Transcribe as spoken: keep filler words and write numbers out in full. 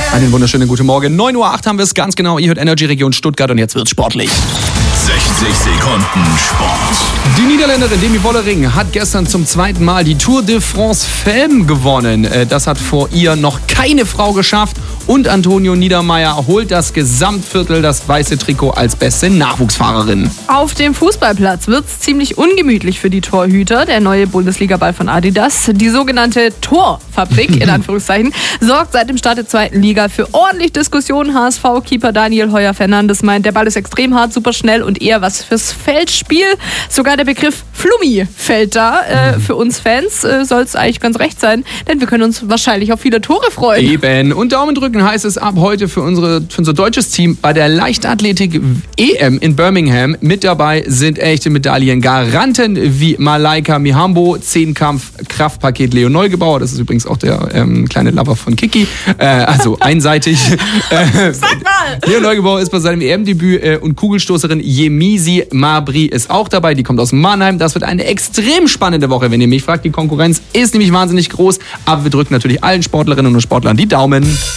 Einen wunderschönen guten Morgen. neun Uhr acht haben wir es ganz genau. Ihr hört Energy Region Stuttgart und jetzt wird's sportlich. sechzig Sekunden Sport. Die Niederländerin Demi Vollering hat gestern zum zweiten Mal die Tour de France Femme gewonnen. Das hat vor ihr noch keine Frau geschafft. Und Antonio Niedermeier holt das Gesamtviertel, das weiße Trikot als beste Nachwuchsfahrerin. Auf dem Fußballplatz wird es ziemlich ungemütlich für die Torhüter. Der neue Bundesliga-Ball von Adidas, die sogenannte Torfabrik, in Anführungszeichen, sorgt seit dem Start der zweiten Liga für ordentlich Diskussionen. H S V-Keeper Daniel Heuer-Fernandes meint, der Ball ist extrem hart, super schnell und eher was fürs Feldspiel. Sogar der Begriff Flummi fällt da. Äh, für uns Fans äh, soll es eigentlich ganz recht sein, denn wir können uns wahrscheinlich auf viele Tore freuen. Eben. Und Daumen drücken heißt es ab heute für, unsere, für unser deutsches Team bei der Leichtathletik-E M in Birmingham. Mit dabei sind echte Medaillengaranten wie Malaika Mihambo, Zehnkampf-Kraftpaket Leo Neugebauer. Das ist übrigens auch der ähm, kleine Lover von Kiki. Äh, also einseitig. äh, Sag mal! Leo Neugebauer ist bei seinem E M-Debüt äh, und Kugelstoßerin Yemisi Mabry ist auch dabei. Die kommt aus Mannheim. Das wird eine extrem spannende Woche, wenn ihr mich fragt. Die Konkurrenz ist nämlich wahnsinnig groß. Aber wir drücken natürlich allen Sportlerinnen und Sportlern die Daumen.